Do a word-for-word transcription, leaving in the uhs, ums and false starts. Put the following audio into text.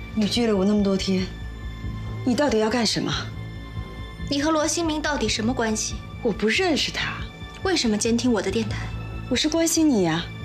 你拘了我那么多天，你到底要干什么？ 你和罗新明到底什么关系？ 我不认识他。 为什么监听我的电台？ 我是关心你呀。